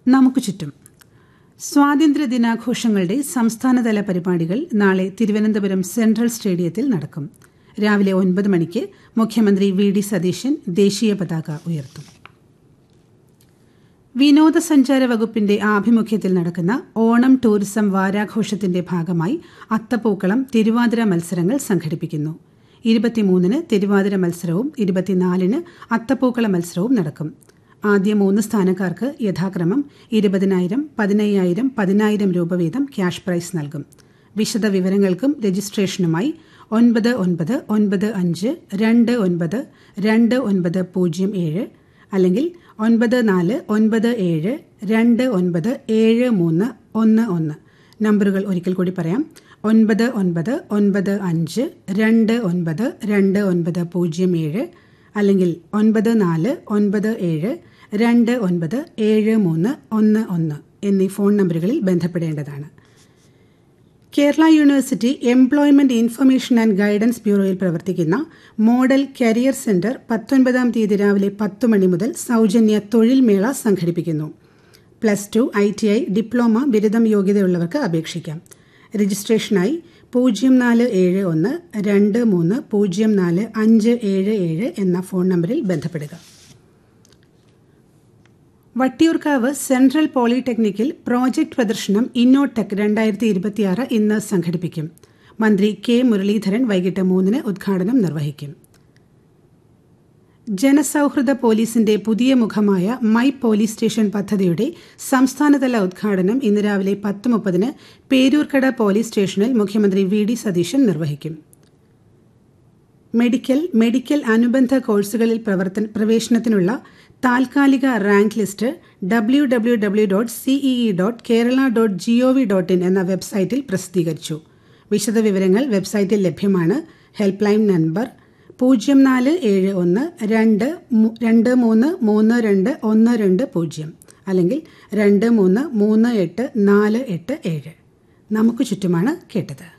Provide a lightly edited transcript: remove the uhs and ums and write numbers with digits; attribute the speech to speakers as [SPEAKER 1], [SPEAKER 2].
[SPEAKER 1] നമുക്ക് ചുറ്റും സ്വാതന്ത്ര്യ ദിനാഘോഷങ്ങളുടെ സംസ്ഥാനതല പരിപാടികൾ നാളെ തിരുവനന്തപുരം സെൻട്രൽ സ്റ്റേഡിയത്തിൽ നടക്കും. രാവിലെ 9 മണിക്ക് മുഖ്യമന്ത്രി വി.ഡി. സതീശൻ ദേശീയ പതാക ഉയർത്തും. വിനോദസഞ്ചാര വകുപ്പിന്റെ ആഭിമുഖ്യത്തിൽ നടക്കുന്ന ഓണം ടൂറിസം വാരാഘോഷത്തിന്റെ ഭാഗമായി അത്തപ്പൂക്കളം തിരുവാതിര മത്സരങ്ങൾ സംഘടിപ്പിക്കുന്നു. 23-ന് തിരുവാതിര മത്സരവും 24-ന് അത്തപ്പൂക്കള മത്സരവും നടക്കും. ആദ്യ 3 സ്ഥാനക്കാർക്ക് യഥാക്രമം 20,000, 15,000, 10,000 രൂപ വീതം ക്യാഷ് പ്രൈസ് നൽകും. വിശദ വിവരങ്ങൾക്കും രജിസ്ട്രേഷനുമായി 9995292907 അല്ലെങ്കിൽ 9497297311. നമ്പറുകൾ ഒരിക്കൽ കൂടി പറയാം. 9995292907 അല്ലെങ്കിൽ 9497297311 എന്നീ ഫോൺ നമ്പറുകളിൽ ബന്ധപ്പെടേണ്ടതാണ്. Kerala university employment information and guidance ബ്യൂറോയിൽ പ്രവർത്തിക്കുന്ന മോഡൽ കരിയർ സെന്റർ 19-ാം തീയതി രാവിലെ 10 മണി മുതൽ സൗജന്യ തൊഴിൽ മേള സംഘടിപ്പിക്കുന്നു. +2, ITI, ഡിപ്ലോമ, ബിരുദം യോഗ്യതയുള്ളവർക്ക് അപേക്ഷിക്കാം. രജിസ്ട്രേഷനായി 047123045577 എന്ന ഫോൺ നമ്പറിൽ ബന്ധപ്പെടുക. വട്ടിയൂർക്കാവ് സെൻട്രൽ പോളിടെക്നിക്കിൽ പ്രോജക്ട് പ്രദർശനം ഇന്നോടെക് 2026 ഇന്ന് സംഘടിപ്പിക്കും. മന്ത്രി കെ മുരളീധരൻ വൈകിട്ട് 3-ന് ഉദ്ഘാടനം നിർവഹിക്കും. ജനസൗഹൃദ പോലീസിന്റെ പുതിയ മുഖമായ മൈ പോലീസ് സ്റ്റേഷൻ പദ്ധതിയുടെ സംസ്ഥാനതല ഉദ്ഘാടനം ഇന്ന് രാവിലെ 10:30-ന് പേരൂർക്കട പോലീസ് സ്റ്റേഷനിൽ മുഖ്യമന്ത്രി വി.ഡി. സതീശൻ നിർവഹിക്കും. മെഡിക്കൽ അനുബന്ധ കോഴ്സുകളിൽ പ്രവേശനത്തിനുള്ള താൽക്കാലിക റാങ്ക് ലിസ്റ്റ് www.cee.kerala.gov.in എന്ന വെബ്സൈറ്റിൽ പ്രസിദ്ധീകരിച്ചു. വിശദവിവരങ്ങൾ വെബ്സൈറ്റിൽ ലഭ്യമാണ്. ഹെൽപ്പ് ലൈൻ നമ്പർ 0471233212 അല്ലെങ്കിൽ 233848. നമുക്ക് ചുറ്റുമാണ് കേട്ടത്.